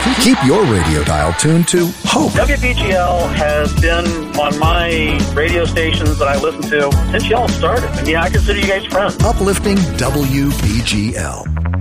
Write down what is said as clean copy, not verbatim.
Keep your radio dial tuned to Hope. WPGL has been on my radio stations that I listen to since y'all started. And yeah, I consider you guys friends. Uplifting WPGL.